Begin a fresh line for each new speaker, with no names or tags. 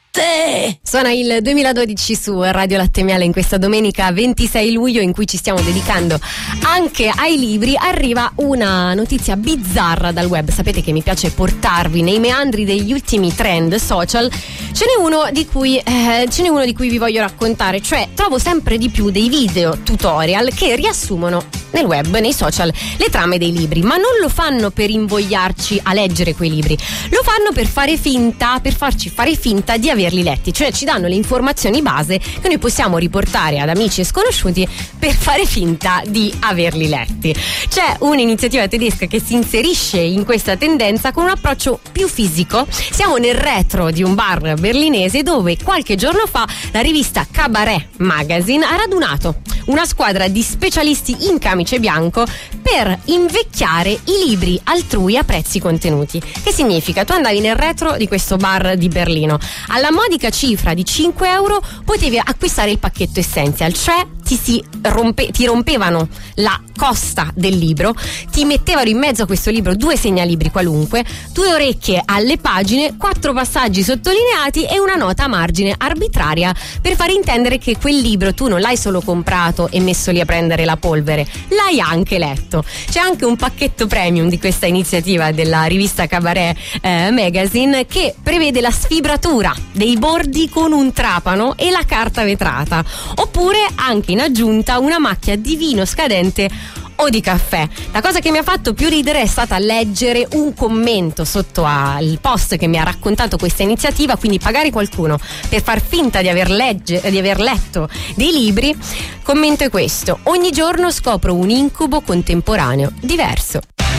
Suona il 2012 su Radio Latte Miele in questa domenica 26 luglio in cui ci stiamo dedicando anche ai libri. Arriva una notizia bizzarra dal web. Sapete che mi piace portarvi nei meandri degli ultimi trend social. Ce n'è uno di cui vi voglio raccontare, cioè trovo sempre di più dei video tutorial che riassumono nel web, nei social, le trame dei libri, ma non lo fanno per invogliarci a leggere quei libri, lo fanno per farci fare finta di averli letti, cioè ci danno le informazioni base che noi possiamo riportare ad amici e sconosciuti per fare finta di averli letti. C'è un'iniziativa tedesca che si inserisce in questa tendenza con un approccio più fisico. Siamo nel retro di un bar berlinese dove qualche giorno fa la rivista Cabaret Magazine ha radunato una squadra di specialisti in camice bianco per invecchiare i libri altrui a prezzi contenuti. Che significa? Tu andavi nel retro di questo bar di Berlino, alla modica cifra di 5 euro potevi acquistare il pacchetto Essential, cioè ti rompevano la costa del libro, ti mettevano in mezzo a questo libro 2 segnalibri qualunque, 2 orecchie alle pagine, 4 passaggi sottolineati e una nota a margine arbitraria per far intendere che quel libro tu non l'hai solo comprato e messo lì a prendere la polvere, l'hai anche letto. C'è anche un pacchetto premium di questa iniziativa della rivista Cabaret Magazine che prevede la sfibratura dei bordi con un trapano e la carta vetrata, oppure anche in aggiunta una macchia di vino scadente o di caffè. La cosa che mi ha fatto più ridere è stata leggere un commento sotto al post che mi ha raccontato questa iniziativa, quindi pagare qualcuno per far finta di aver letto dei libri. Commento è questo: ogni giorno scopro un incubo contemporaneo diverso.